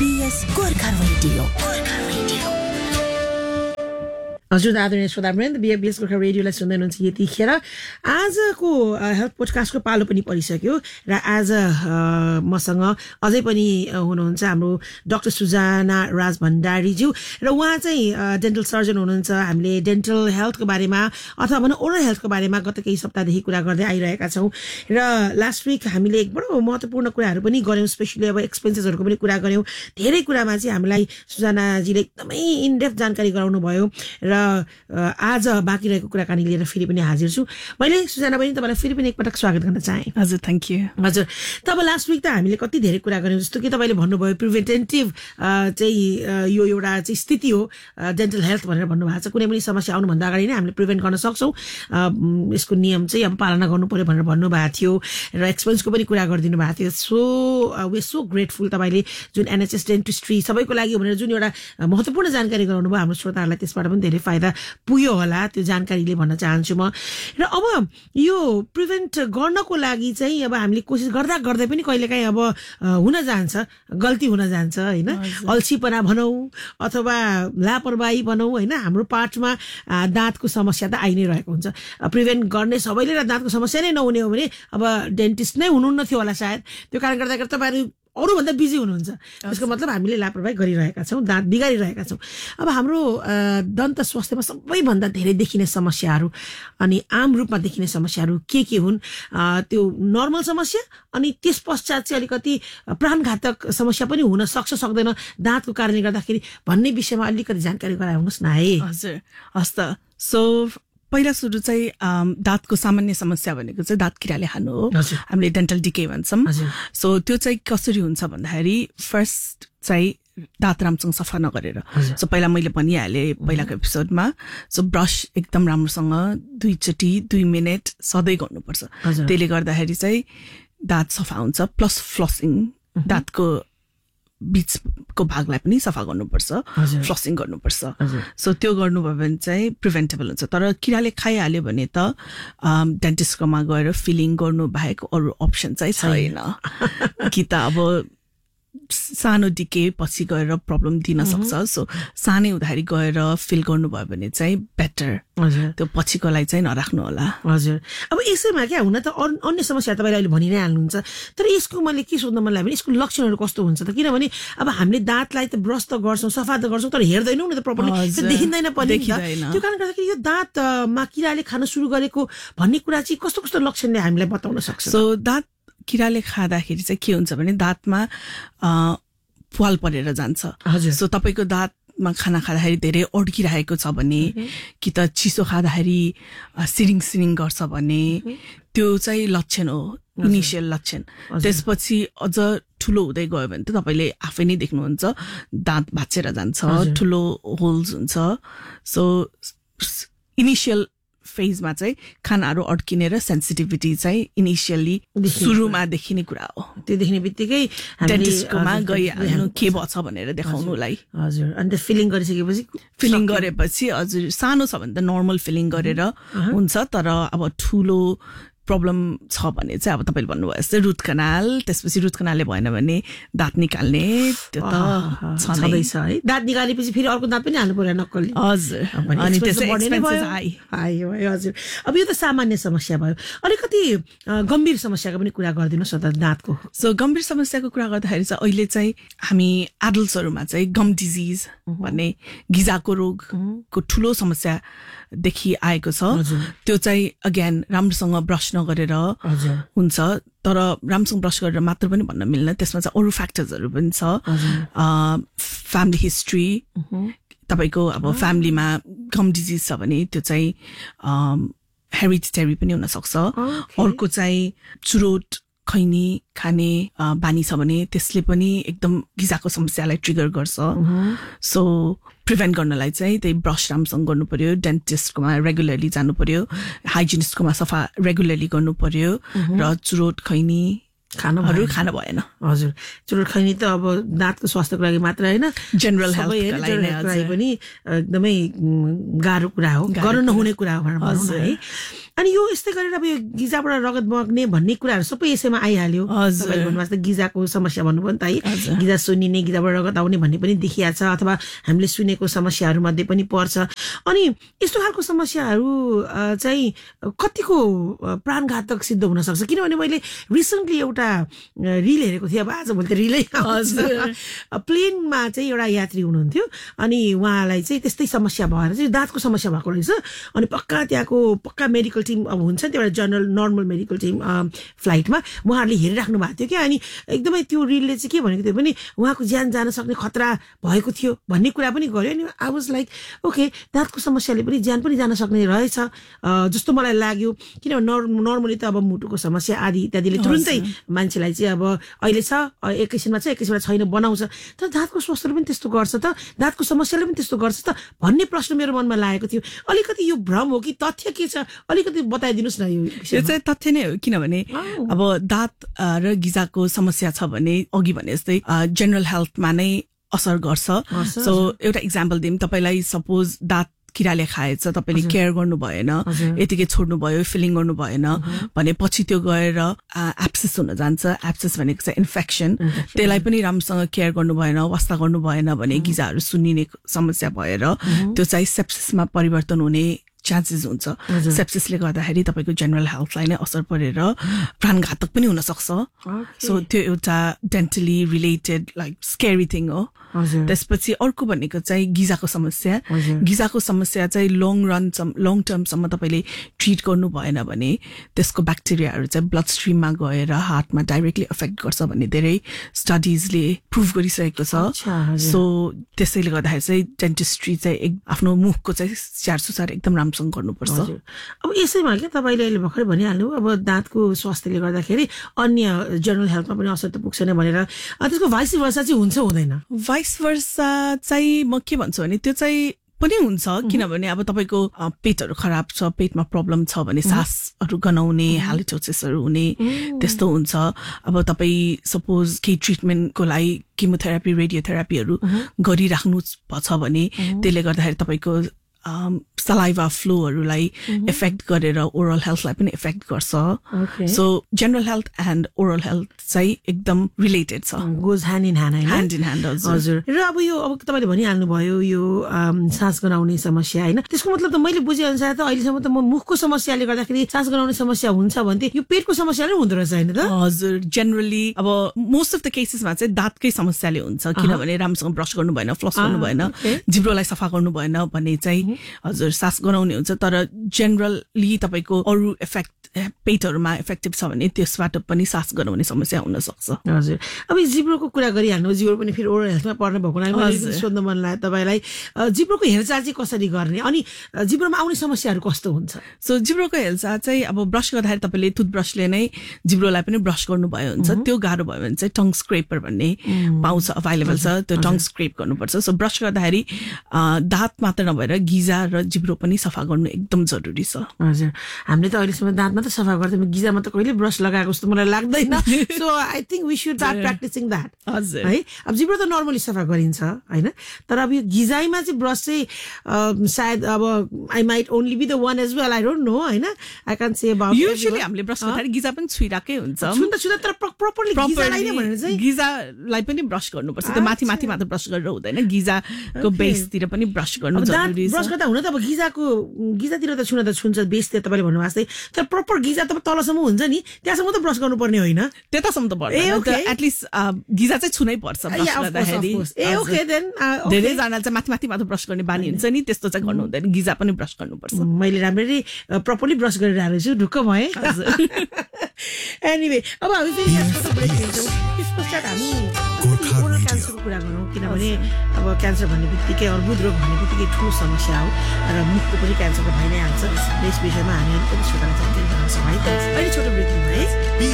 SBS Gorkha radio हजुर आदरणीय श्रोतावृन्द BS Gorkha रेडियोलाई सुन्दै हुनुहुन्छ यतिखेर आजको हेल्थ पोडकास्टको पालो पनि परिसक्यो र आज मसँग अझै पनि हुनुहुन्छ हाम्रो डाक्टर सुजाना राज भण्डारीज्यू र उहाँ चाहिँ डेन्टल सर्जन हुनुहुन्छ। हामीले डेन्टल हेल्थको बारेमा अथवा भनौँ ओरल हेल्थको बारेमा गत केही सप्ताहदेखि कुरा गर्दै आइरहेका छौँ र लास्ट विक हामीले एक बडो महत्त्वपूर्ण कुराहरू पनि गऱ्यौँ, स्पेशली अब एक्सपेन्सेसहरूको पनि कुरा गऱ्यौँ। धेरै कुरामा चाहिँ हामीलाई सुजानाजीले एकदमै इनडेप्थ जानकारी गराउनु भयो र आज बाँकी रहेको कुराकानी लिएर फेरि पनि हाजिर छु। मैले सुजाना बहिनी तपाईँलाई फेरि पनि एकपटक स्वागत गर्न चाहेँ। हजुर, थ्याङ्क यू। हजुर, तब लास्ट विक त हामीले कति धेरै कुरा गऱ्यौँ, जस्तो कि तपाईँले भन्नुभयो प्रिभेन्टेटिभ चाहिँ यो एउटा चाहिँ स्थिति हो डेन्टल हेल्थ भनेर भन्नुभएको छ। कुनै पनि समस्या आउनुभन्दा अगाडि नै हामीले प्रिभेन्ट गर्न सक्छौँ, यसको नियम चाहिँ अब पालना गर्नु पर्यो भनेर भन्नुभएको थियो र एक्सपेन्सको पनि कुरा गरिदिनु भएको थियो। So we are so grateful तपाईँले जुन एनएचएस डेन्टिस्ट्री सबैको लागि भनेर जुन एउटा महत्त्वपूर्ण जानकारी गराउनु भयो, हाम्रो श्रोताहरूलाई त्यसबाट पनि धेरै फाइदा पुग्यो होला, त्यो जानकारीले भन्न चाहन्छु म। र अब यो प्रिभेन्ट गर्नको लागि चाहिँ अब हामीले कोसिस गर्दा गर्दै पनि कहिलेकाहीँ अब हुन जान्छ, गल्ती हुन जान्छ होइन, अल्छीपना भनौँ अथवा लापरवाही भनौँ होइन। हाम्रो पार्टमा दाँतको समस्या त आइ नै रहेको हुन्छ। प्रिभेन्ट गर्ने सबैले र दाँतको समस्या नै नहुने हो भने अब डेन्टिस्ट नै हुनुहुन्न थियो होला सायद। त्यो कारण गर्दाखेरि तपाईँहरू अरूभन्दा बिजी हुनुहुन्छ, त्यसको मतलब हामीले लापरवाही गरिरहेका छौँ, दाँत बिगारिरहेका छौँ। अब हाम्रो दन्त स्वास्थ्यमा सबैभन्दा धेरै देखिने समस्याहरू अनि आम रूपमा देखिने समस्याहरू के हुन्, त्यो नर्मल समस्या अनि त्यस पश्चात चाहिँ अलिकति प्राणघातक समस्या पनि हुन सक्छ सक्दैन दाँतको कारणले गर्दाखेरि भन्ने विषयमा अलिकति जानकारी गराउनुहोस् न है। हजुर, हस् त। सो पहिला सुरु चाहिँ दाँतको सामान्य समस्या भनेको चाहिँ दाँत किराले खानु हो, हामीले डेन्टल डिके भन्छौँ। सो त्यो चाहिँ कसरी हुन्छ भन्दाखेरि फर्स्ट चाहिँ दाँत राम्रोसँग सफा नगरेर, सो पहिला मैले भनिहालेँ पहिलाको एपिसोडमा, सो ब्रस एकदम राम्रोसँग 2 मिनट सधैँ गर्नुपर्छ। त्यसले गर्दाखेरि चाहिँ दाँत सफा हुन्छ, प्लस फ्लसिङ, दाँतको बीचको भागलाई पनि सफा गर्नुपर्छ, फ्लसिङ गर्नुपर्छ। सो त्यो गर्नुभयो भने चाहिँ प्रिभेन्टेबल हुन्छ। तर किराले खाइहाल्यो भने त डेन्टिस्टकोमा गएर फिलिङ गर्नु बाहेक अरू अप्सन चाहिँ छैन कि त अब सानो डिके पछि गएर प्रब्लम दिन सक्छ। सो सानै हुँदाखेरि गएर फिल गर्नुभयो भने चाहिँ बेटर, त्यो पछिकोलाई चाहिँ नराख्नु होला। हजुर, अब यसैमा क्या हुन त अन्य समस्या तपाईँले अहिले भनि नै हाल्नुहुन्छ, तर यसको मैले के सोध्न मन लाग्यो भने यसको लक्षणहरू कस्तो हुन्छ त? किनभने अब हामीले दाँतलाई त ब्रस त गर्छौँ, सफा त गर्छौँ, तर हेर्दैनौँ नि त प्रपरली, देखिँदैन पनि। त्यो कारण गर्दाखेरि यो दाँतमा किराले खान सुरु गरेको भन्ने कुरा चाहिँ कस्तो कस्तो लक्षणले हामीलाई बताउन सक्छ? सो दाँत किराले खाँदाखेरि चाहिँ के हुन्छ भने दाँतमा प्वाल परेर जान्छ। सो तपाईँको दाँतमा खाना खाँदाखेरि धेरै अड्किरहेको छ भने कि त चिसो खाँदाखेरि सिरिङ गर्छ भने त्यो चाहिँ लक्षण हो, इनिसियल लक्षण। त्यसपछि अझ ठुलो हुँदै गयो भने त तपाईँले आफै नै देख्नुहुन्छ दाँत भाँचेर जान्छ, ठुलो होल्स हुन्छ। सो इनिसियल फेजमा चाहिँ खानाहरू अड्किने र सेन्सिटिभिटी चाहिँ इनिसियली सुरुमा देखिने कुरा हो। त्यो देख्ने बित्तिकै डेन्टिस्टकोमा गइहाल्नु के भएछ भनेर देखाउनुलाई। हजुर, अन्त फिलिङ गरेपछि हजुर सानो छ भने त नर्मल फिलिङ गरेर हुन्छ, तर अब ठुलो प्रब्लम छ भने चाहिँ अब तपाईँले भन्नुभयो जस्तै रुट कनाल, त्यसपछि रुट कनालले भएन भने दाँत निकाल्ने, त्यो त छँदैछ है। दाँत निकालेपछि फेरि अर्को दाँत पनि हाल्नु पर्यो नक्कली। हजुर, अनि हजुर। अब यो त सामान्य समस्या भयो, अलिकति गम्भीर समस्याको पनि कुरा गरिदिनुहोस् न त दाँतको। सो गम्भीर समस्याको कुरा गर्दाखेरि चाहिँ अहिले चाहिँ हामी एडल्ट्सहरूमा चाहिँ गम डिजिज भन्ने गिजाको रोगको ठुलो समस्या देखिआएको छ। त्यो चाहिँ अगेन राम्रोसँग ब्रस नगरेर हुन्छ, तर राम्रोसँग ब्रस गरेर मात्र पनि भन्न मिल्दैन, त्यसमा चाहिँ अरू फ्याक्टर्सहरू पनि छ। फ्यामिली हिस्ट्री, तपाईँको अब फ्यामिलीमा गम डिजिज छ भने त्यो चाहिँ हेरिडिटरी पनि हुनसक्छ। अर्को चाहिँ चुरोट खैनी खाने बानी छ भने त्यसले पनि एकदम गिजाको समस्यालाई ट्रिगर गर्छ। सो प्रिभेन्ट गर्नलाई चाहिँ त्यही ब्रस राम्रोसँग गर्नु पर्यो, डेन्टिस्टकोमा रेगुलरली जानु पर्यो, हाइजिनिस्टकोमा सफा रेगुलरली गर्नु पर्यो, र चुरोट खैनी खानाहरू खान भएन। हजुर, चुरोट खैनी त अब दाँतको स्वास्थ्यको लागि मात्र होइन, जेनरल हेल्थको लागि पनि एकदमै गाह्रो कुरा हो, गर्न नहुने कुरा हो भनेर भनौँ न है। अनि यो यस्तै गरेर अब यो गिजाबाट रगत बग्ने भन्ने कुराहरू सबै यसैमा आइहाल्यो तपाईले भन्नुभएको गिजाको समस्या भन्नुभयो नि त है गिजा सुन्निने गिजाबाट रगत आउने भन्ने पनि देखिया छ अथवा हामीले सुनेको समस्याहरू मध्ये पनि पर्छ अनि यस्तो खालको समस्याहरू चाहिँ कतिको प्राणघातक सिद्ध हुन सक्छ किनभने मैले रिसेन्टली एउटा रिल हेरेको थिएँ अब आजभोलि त रिलै प्लेनमा चाहिँ एउटा यात्री हुनुहुन्थ्यो अनि उहाँलाई चाहिँ त्यस्तै समस्या भएर चाहिँ दाँतको समस्या भएको रहेछ अनि पक्का मेडिकल टिम अब हुन्छ नि एउटा जनरल नर्मल मेडिकल टिम फ्लाइटमा उहाँहरूले हेरिराख्नु भएको थियो क्या अनि एकदमै त्यो रिलले चाहिँ के भनेको थियो भने उहाँको ज्यान जान सक्ने खतरा भएको थियो भन्ने कुरा पनि गर्यो अनि आई वाज लाइक ओके दाँतको समस्याले पनि ज्यान पनि जान सक्ने रहेछ जस्तो मलाई लाग्यो किनभने नर्मली त अब मुटुको समस्या आदि इत्यादिले तुरुन्तै मान्छेलाई चाहिँ अब अहिले छ एकैछिनमा छैन बनाउँछ तर दाँतको स्वास्थ्यले पनि त्यस्तो गर्छ त दाँतको समस्याले पनि त्यस्तो गर्छ त भन्ने प्रश्न मेरो मनमा लागेको थियो अलिकति यो भ्रम हो कि तथ्य के छ अलिकति बताइदिनुस् न यो चाहिँ तथ्य नै हो किनभने अब दाँत र गिजाको समस्या छ भने अघि भने जस्तै जनरल हेल्थमा नै असर गर्छ सो एउटा इक्जाम्पल दिउँ तपाईलाई सपोज दाँत किराले खाएछ तपाईले केयर गर्नु भएन यतिकै छोड्नु भयो फिलिङ गर्नु भएन भने पछि त्यो गएर एप्सिस हुन जान्छ एप्सिस भनेको चाहिँ इन्फेक्सन त्यसलाई पनि राम्रोसँग केयर गर्नु भएन वास्ता गर्नु भएन भने गिजाहरू सुन्निने समस्या भएर त्यो चाहिँ सेप्सिसमा परिवर्तन हुने चान्सेस हुन्छ सेप्सिसले गर्दाखेरि तपाईको जनरल हेल्थलाई नै असर परेर प्राणघातक पनि हुन सक्छ सो त्यो एउटा डेन्टली रिलेटेड लाइक स्केरी थिङ हो त्यसपछि अर्को भनेको चाहिँ गिजाको समस्या चाहिँ लङ टर्मसम्म तपाईले ट्रिट गर्नु भएन भने त्यसको ब्याक्टेरियाहरू चाहिँ ब्लड स्ट्रिममा गएर हार्टमा डाइरेक्टली अफेक्ट गर्छ भन्ने धेरै स्टडिजले प्रुभ गरिसकेको छ सो त्यसैले गर्दाखेरि चाहिँ डेन्टिस्ट्री चाहिँ आफ्नो मुखको चाहिँ स्याहार सुसार एकदम राम्रोसँग गर्नुपर्छ अब यसैमा के तपाईले अहिले भर्खरै भनिहाल्नु अब दाँतको स्वास्थ्यले गर्दाखेरि अन्य जनरल हेल्थमा पनि असर त पुग्छ नै भनेर त्यसको भाइस वर्सा चाहिँ हुन्छ हुँदैन भाइस वर्सा चाहिँ म के भन्छु भने त्यो चाहिँ पनि हुन्छ किनभने अब तपाईको पेटहरू खराब छ पेटमा प्रब्लम छ भने सासहरू गनाउने हालिटोसिसहरू हुने त्यस्तो हुन्छ अब तपाई सपोज केही ट्रिटमेन्टको लागि किमोथेरापी रेडियोथेरापीहरू गरिराख्नु छ भने त्यसले गर्दाखेरि तपाईको सलाइभा फ्लोहरूलाई इफेक्ट गरेर ओरल हेल्थलाई पनि इफेक्ट गर्छ so general health and oral health चाहिँ एकदम रिलेटेड छ गोज ह्यान्ड इन ह्यान्ड हजुर र अब यो अब तपाईँले भनिहाल्नु भयो यो सास गनाउने समस्या होइन त्यसको मतलब त मैले बुझे अनुसार त अहिलेसम्म त म मुखको समस्याले गर्दाखेरि सास गनाउने समस्या हुन्छ भन्थे यो पेटको समस्याले हुँदो रहेछ होइन त हजुर जेनरली अब मोस्ट अफ द केसेसमा चाहिँ दाँतकै समस्याले हुन्छ किनभने राम्रोसँग ब्रस गर्नु भएन फ्लस गर्नु भएन जिब्रोलाई सफा गर्नु भएन भन्ने चाहिँ हजुर सास गनाउने हुन्छ तर जेनरली तपाईको अरू इफेक्ट पेटहरुमा इफेक्टिभ छ भने त्यसबाट पनि सास गनाउने समस्या हुन सक्छ हजुर अब जिब्रोको कुरा गरिहाल्नु जिब्रो पनि फेरि ओरल हेल्थमा पर्ने भएकोले मैले सोध्न मन लाग्यो तपाईलाई जिब्रोको हेरचाह चाहिँ कसरी गर्ने अनि जिब्रोमा आउने समस्याहरू कस्तो हुन्छ सो जिब्रोको हेरचाह चाहिँ अब ब्रश गर्दाखेरि तपाईले टुथब्रशले नै जिब्रोलाई पनि ब्रश गर्नु भयो हुन्छ त्यो गाह्रो भयो भने चाहिँ टङ स्क्रेपर भन्ने पाउँछ अभाइलेबल छ त्यो टङ स्क्रेप गर्नुपर्छ सो ब्रश गर्दाखेरि दाँत मात्र नभएर गिजा र जिब्रो पनि सफा गर्नु एकदम जरुरी छ हजुर हामीले त अहिलेसम्म दाँत मात्र सफा गर्दैनौं गिजामा त कहिले ब्रश लगाएको जस्तो मलाई लाग्दैन so I think we should start practising that हजुर है अब जिब्रो त नर्मली सफा गरिन्छ हैन तर अब यो गिजाइमा चाहिँ ब्रश चाहिँ सायद अब I might only be the one as well I don't know हैन I can't say about usually हामीले ब्रश गर्दाखेरि गिजा पनि छुइराकै हुन्छ छुन्दा तर प्रपरली गिजालाई नै भनेर चाहिँ गिजालाई पनि ब्रश गर्नुपर्छ त्यो माथि मात्र ब्रश गरेर हुँदैन गिजाको बेसतिर पनि ब्रश गर्नु जरुरी छ ब्रश गर्दा हुन त अब गिजातिर त छुन्छ बेसतिर तपाईले भन्नु वास्ते तर प्रपर गिजा त तलसम्म हुन्छ नि त्यहाँसम्म त ब्रश गर्नुपर्ने होइन त्यतासम्म त पर्दैन एटलिस्ट गिजा चाहिँ छुनै पर्छ ब्रश गर्दाखेरि ओके देन धेरै जना चाहिँ माथि ब्रश गर्ने बानी हुन्छ नि त्यस्तो चाहिँ गर्नु हुँदैन गिजा पनि ब्रश गर्नुपर्छ मैले राम्ररी प्रपरली ब्रश गरिरहेको छु ढुक्क भए एनीवे अब हामी फेरि यसको ब्रेक लिन्छौँ त्यसपश्चात हामी ओरल क्यान्सरको कुरा गरौँ किनभने अब क्यान्सर भन्ने बित्तिकै अर्बुद रोग भन्ने बित्तिकै ठुलो समस्या हो र मुखको पनि क्यान्सरको भइ नै हाल्छ यस विषयमा हामी अलिकति श्रोतालाई जानकारी गराउँछौँ है त अहिले छोटो ब्रेक लिउँ है।